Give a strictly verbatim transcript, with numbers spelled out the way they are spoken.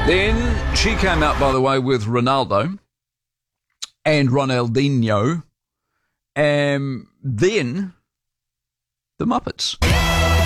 Then she came out, by the way, with Ronaldo and Ronaldinho. And then the Muppets.